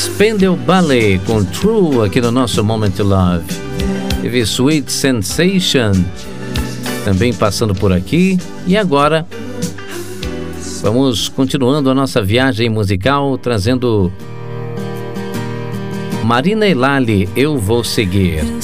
Spandau Ballet com True aqui no nosso Moment to Love. Teve Sweet Sensation também passando por aqui. E agora vamos continuando a nossa viagem musical, trazendo Marina e Lali, Eu Vou Seguir.